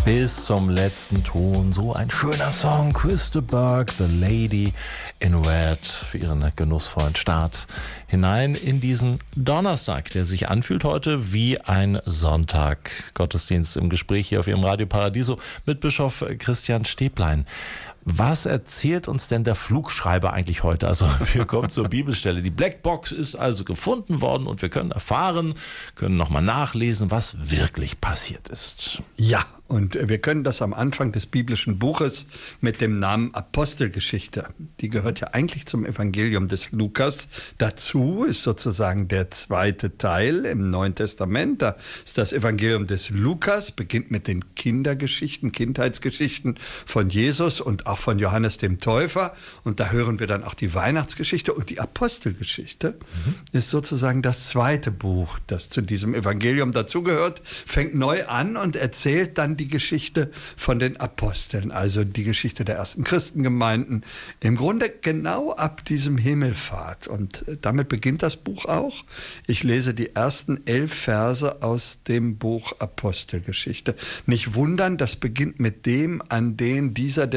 bis zum letzten Ton. So ein schöner Song, Chris de Burgh, The Lady in Red, für ihren genussvollen Start hinein in diesen Donnerstag, der sich anfühlt heute wie ein Sonntag. Gottesdienst im Gespräch hier auf Ihrem Radio Paradiso mit Bischof Christian Stäblein. Was erzählt uns denn der Flugschreiber eigentlich heute? Also wir kommen zur Bibelstelle. Die Blackbox ist also gefunden worden und wir können erfahren, können nochmal nachlesen, was wirklich passiert ist. Ja, und wir können das am Anfang des biblischen Buches mit dem Namen Apostelgeschichte. Die gehört ja eigentlich zum Evangelium des Lukas. Dazu ist sozusagen der zweite Teil im Neuen Testament. Da ist das Evangelium des Lukas, beginnt mit den Kindergeschichten, Kindheitsgeschichten von Jesus und auch von Johannes dem Täufer. Und da hören wir dann auch die Weihnachtsgeschichte. Und die Apostelgeschichte ist sozusagen das zweite Buch, das zu diesem Evangelium dazugehört, fängt neu an und erzählt dann die Geschichte von den Aposteln, also die Geschichte der ersten Christengemeinden, im Grunde genau ab diesem Himmelfahrt. Und damit beginnt das Buch auch. Ich lese die ersten 11 Verse aus dem Buch Apostelgeschichte. Nicht wundern, das beginnt mit dem, an den dieser